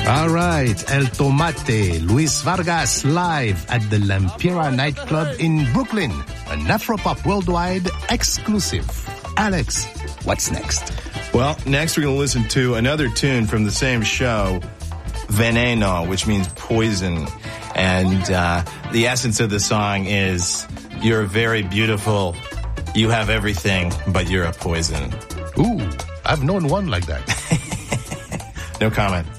All right, El Tomate, Luis Vargas live at the Lampira nightclub in Brooklyn, an Afropop Worldwide exclusive. Alex, what's next? Well, next we're going to listen to another tune from the same show, Veneno, which means poison. And the essence of the song is, you're very beautiful, you have everything, but you're a poison. Ooh, I've known one like that. No comment.